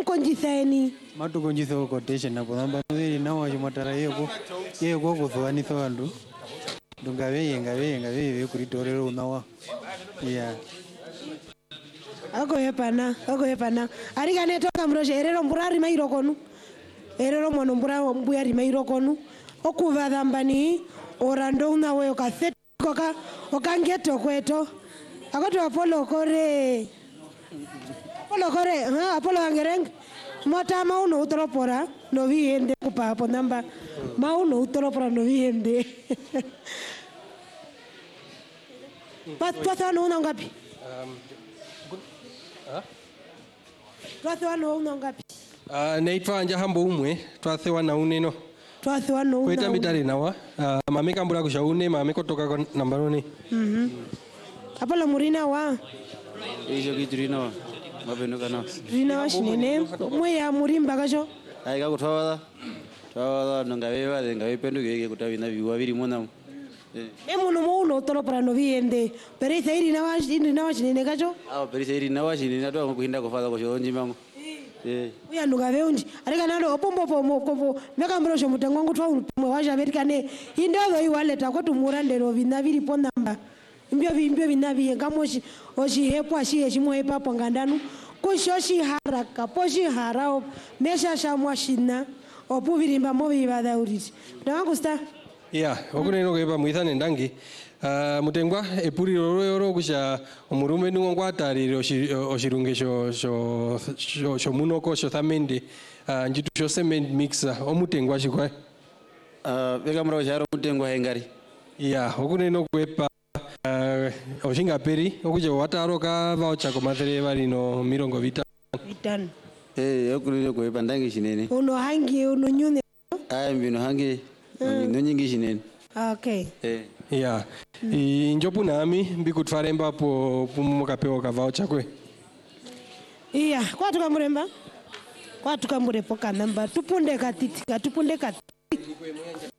konjitheni matu konjitho quotation na namba nzuri na wa matara yego kuthwani twandu ngabe kuritorero unawa yeah ako hepana ariga netoka mroje erero mburari mairokonu erero mwono mbuyari mairokonu okuva dhambani orando unawe okatheti okangeto kweto akoto apolo kore apolo angereng mota mauno utropora no viende kupa hapo namba mauno utropora no viende Twathiwa una ngapi? Twathiwa una ngapi? Neitwa anja hambo umwe twathiwa na uneno. Twathiwa na una. Kweta mitari nawa. Mame kambura kushaune mame kotoka kwa nambaroni. Apolo murina wa. Isho kiturina wa. Mabenuka na. Rina wa shinene. Mwe ya murimba kasho. Aika kutwawada. Twawada ngabe pendu gege kutawina biwa biri mona. Emuno muno utropora no viende. Perisa iri na wa shinene kasho. Perisa iri na wa shinene ndo kuhinda kufadha kwa shonji mangu. Uya nduga veunji arika nalo opombo meka mbrosho mutengo wangu twa mwe waja berikane indogo iwaleta kwa tumurandero vinaviri ponamba imbyo vinavi ngamoshi oshi hepo ashi chimwe papo ngandanu kushoshi haraka poshi harao mesha shamwa shina opuvirimba mobi badauriti ndangu sta okuneno kweba muithane ndangi mutengwa epuri roro kusha omurume ningwa atarire oshirungesho sho munoko sho thamende njitu sho cement mixer omutengwa shikwa bega mro jaro mutengwa hengari okuneno kwepa oshinga peri okuje wataro ka voucher ko mathere barino mirongo vitano okuneno kwepa ndangi shinene uno hangi uno nyune mbino hangi no nyingi shinene okay injopu nami mbikutfaremba po mukapewa ka voucher kwe kwatukamuremba kwatukamburepo kanamba tupunde katiti